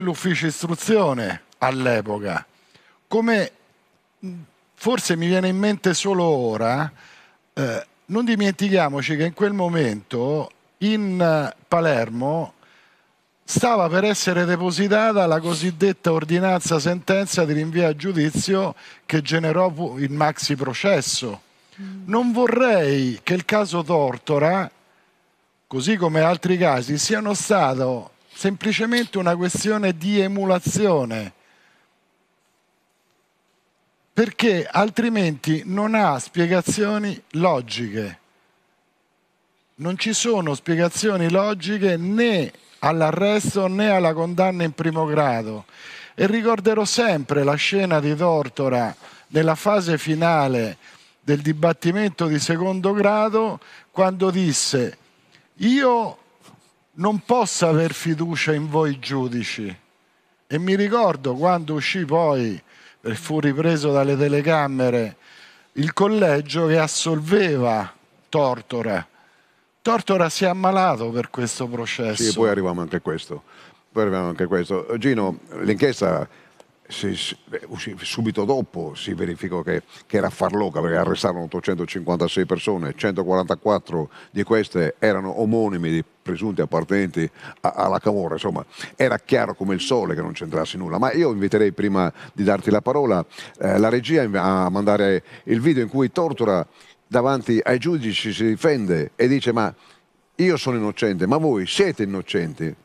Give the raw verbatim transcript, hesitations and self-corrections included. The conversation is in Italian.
l'ufficio istruzione all'epoca. Come forse mi viene in mente solo ora, eh, non dimentichiamoci che in quel momento in Palermo stava per essere depositata la cosiddetta ordinanza sentenza di rinvio a giudizio che generò il maxi processo. Non vorrei che il caso Tortora, così come altri casi, siano stato semplicemente una questione di emulazione, perché altrimenti non ha spiegazioni logiche. Non ci sono spiegazioni logiche né all'arresto né alla condanna in primo grado. E ricorderò sempre la scena di Tortora nella fase finale del dibattimento di secondo grado, quando disse: io non posso aver fiducia in voi giudici. E mi ricordo quando uscì poi, e fu ripreso dalle telecamere, il collegio che assolveva Tortora. Tortora si è ammalato per questo processo. Sì, poi arriviamo anche a questo. Poi arriviamo anche a questo. Gino, l'inchiesta si, si, subito dopo si verificò che, che era farlocca, perché arrestarono ottocentocinquantasei persone, centoquarantaquattro di queste erano omonimi di presunti appartenenti a, alla camorra. Insomma, era chiaro come il sole che non c'entrasse nulla. Ma io inviterei, prima di darti la parola, eh, la regia a mandare il video in cui Tortora davanti ai giudici si difende e dice: ma io sono innocente, ma voi siete innocenti.